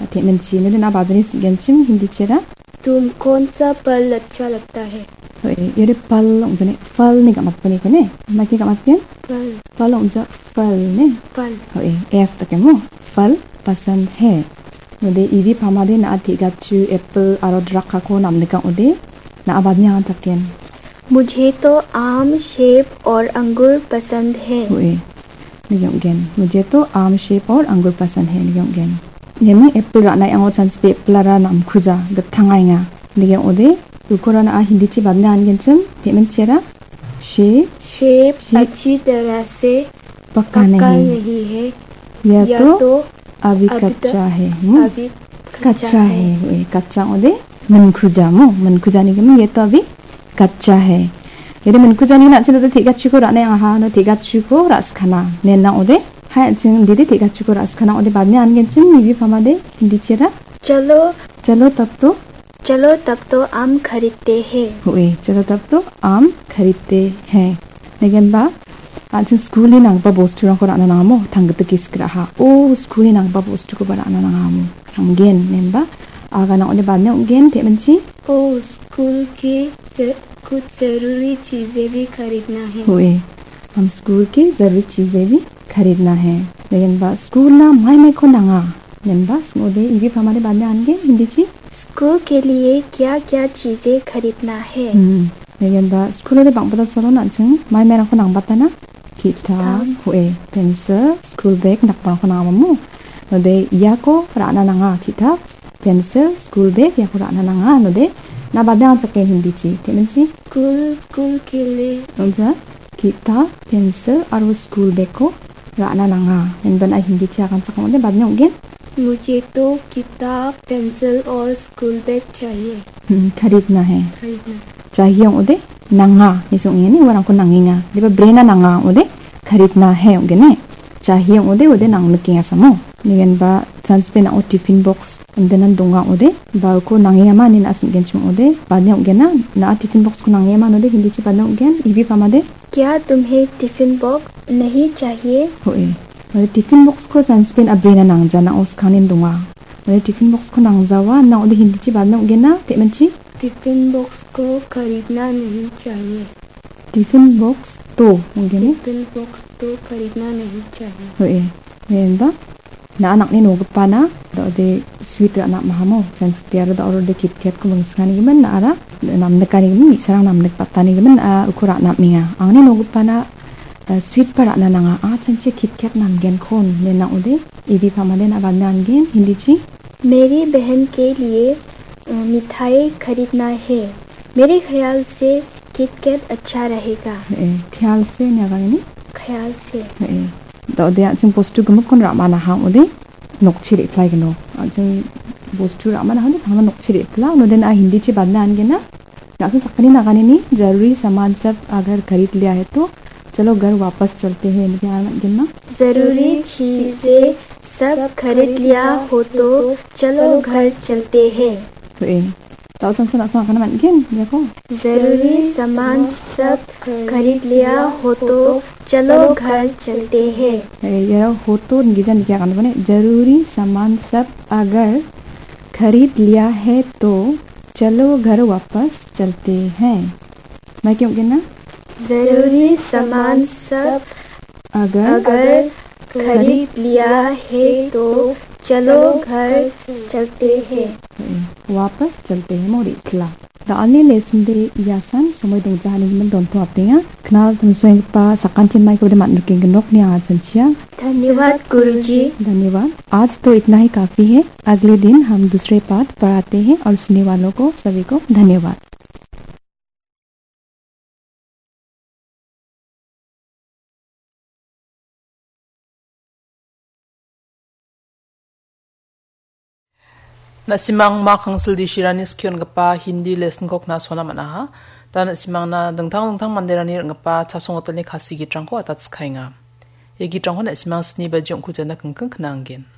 तेमंची ने ना बादनी गेंचिम हिंदी चेरा तुम कौन सा पल अच्छा लगता है? ये पल उनने फल नहीं कमत पनी कने मकी कमत पेन फल उनजा फल ने पल एफ तक मो फल पसंद है नोदे इवी पामादे ना तिगाचु एप्पल आरो ड्राका को नामने का उदे ना आबादनी आन तकेन मुझे तो आम, सेब और अंगूर पसंद है। नियम मुझे तो आम, सेब और अंगूर पसंद है नियम नेमी एप्पल राना अंगो चांस पे एप्पल रा नाम खुजा गथांगाइंगा नियम उदे उकोराना आ हिंदी ची बादने आन गेंचम तेमन चेरा सेब अच्छी तरह से पका नहीं है या तो अभी कच्चा है अभी कच्चा है कच्चा उदे मन खुजा नियम ये तो अभी कच्चा है ये मन खुजा नि ना चलो तिगाचु को राने आहा नो तिगाचु को रासखाना नेना उदे हाय चिंग दीदी तिगाचु को रासखाना उदे बादने आन गेंचम निबी फमादे हिंदी चेरा चलो तब तो आम खरीदते हैं। चलो तब तो आम खरीदते हैं लेकिन बा आज स्कूली नांगबा बोस्टुरा को राना नामो थांगत किसकराहा ओ स्कूली नांगबा बोस्टु को राना नामो हमगेन नेम्बा आगा ना ओले बादने उगेन तेमंची ओ स्कूल के कुछ जरूरी चीजें भी खरीदना है। हम स्कूल की जरूरी चीजें भी खरीदना है लेकिन बा स्कूल ना माय को नांगा नेम्बा स्मोदे इवी हमारे बादने आनगे हिंदी ची स्कूल के लिए क्या क्या चीजें खरीदना है लेकिन बा स्कूल में बांगबदा सरो नाचंग माय मेरा को नांगबाता ना किताब पेंसिल स्कूल बैग नकपा को नाममु नोदे या को राना नांगा किताब पेंसिल स्कूल बैग या को राना नांगा नोदे ना बादने आन सके हिंदी ची तेमंची स्कूल के लिए उनजा किताब पेंसिल और स्कूल बैग को राना नांगा इन बना हिंदी ची आkan सके बादने उगेन मुझे तो किताब, पेंसिल और स्कूल बैग चाहिए। खरीदना है चाहिए उदे नंगा इसोंगे ने वरा को नंगिंगा दिबा ब्रेना नंगा उदे खरीदना है उगे ने चाहिए उदे नंग के असमो निगन बा चांस पे ना टिफिन बॉक्स अंदन दोंगा उदे बा को नंगिया मा नि नासिन गेंचम उदे बादने उगे ना टिफिन बॉक्स को नंगिया मा उदे हिंदी ची बादने उगे इबी पामादे क्या तुम्हें टिफिन बॉक्स नहीं चाहिए? टिफिन बॉक्स को चांस पे अब्रेना नांगजाना उस खानिन दोंगा टिफिन बॉक्स को नांगजावा ना उदे हिंदी ची बादने उगे ना तेमंची टिफिन बॉक्स को खरीदना नहीं चाहिए। टिफिन बॉक्स तो उगे ने टिफिन बॉक्स तो खरीदना नहीं चाहिए। नेंबा ना nakni nogpana de sweet anak mahamo chance piar da oro de kitkat ko mangskani giman na ara namne kani giman sarang namne patani giman ukura na minga angni nogpana sweet para na nanga chance kitkat namgen khon ne na ude ibi phamale na bandan gen hindi chi मेरी बहन के लिए मिठाई खरीदना है मेरे ख्याल से किटकैट अच्छा रहेगा। ख्याल से ने ख्याल से दे जों बस्तु गमकन रामाना हां उदे नोकछि रिप्लाई गनो जों बस्तु रामाना हां थामा नोकछि रिप्ला उनदेन आ हिंदी चे बादना आनगेना नासु सकनी नागाने नी जरूरी सामान सब अगर खरीद लिया है तो चलो घर वापस चलते हैं इनके आनगेना जरूरी चीजें सब खरीद लिया हो तो चलो घर चलते हैं ताऊ तंसन असो आकना मानगेन देखो जरूरी सामान सब खरीद लिया हो तो चलो घर चलते हैं ये हो तो निजन क्या करना बने जरूरी सामान सब अगर खरीद लिया है तो चलो घर वापस चलते हैं मैं क्यों कहना जरूरी सामान सब अगर खरीद लिया है तो चलो घर चलते हैं वापस चलते हैं मोरी खला दालने लेसन दे यासन समय दं जानी मन दोनतो अपनेया खनाल तुम स्वयं पा सकांतिन माइक को मान रखें गनोक ने आज संचिया धन्यवाद गुरुजी धन्यवाद आज तो इतना ही काफी है अगले दिन हम दूसरे पाठ पढ़ाते हैं और सुनने वालों को सभी को धन्यवाद। Nasimang makangsil di shiranis kyon gapa hindi lesson kok na sona manaha ta nasimang na dengtang manderani ngapa chasongotalni khasi gitrang ko atat skhainga ye gitrang ho nasimang sni ba jong ku jana kengkeng knanggen